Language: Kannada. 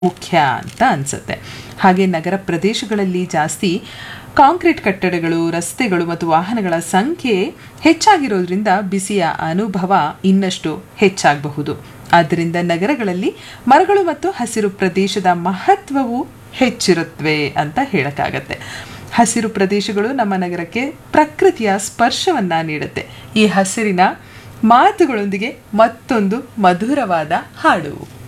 ಮುಖ್ಯ ಅಂತ ಅನಿಸುತ್ತೆ. ಹಾಗೆ ನಗರ ಪ್ರದೇಶಗಳಲ್ಲಿ ಜಾಸ್ತಿ ಕಾಂಕ್ರೀಟ್ ಕಟ್ಟಡಗಳು, ರಸ್ತೆಗಳು ಮತ್ತು ವಾಹನಗಳ ಸಂಖ್ಯೆ ಹೆಚ್ಚಾಗಿರೋದ್ರಿಂದ ಬಿಸಿಯ ಅನುಭವ ಇನ್ನಷ್ಟು ಹೆಚ್ಚಾಗಬಹುದು. ಆದ್ದರಿಂದ ನಗರಗಳಲ್ಲಿ ಮರಗಳು ಮತ್ತು ಹಸಿರು ಪ್ರದೇಶದ ಮಹತ್ವವು ಹೆಚ್ಚಿರುತ್ತವೆ ಅಂತ ಹೇಳಕ್ಕಾಗತ್ತೆ. ಹಸಿರು ಪ್ರದೇಶಗಳು ನಮ್ಮ ನಗರಕ್ಕೆ ಪ್ರಕೃತಿಯ ಸ್ಪರ್ಶವನ್ನ ನೀಡುತ್ತೆ. ಈ ಹಸಿರಿನ ಮಾತುಗಳೊಂದಿಗೆ ಮತ್ತೊಂದು ಮಧುರವಾದ ಹಾಡು.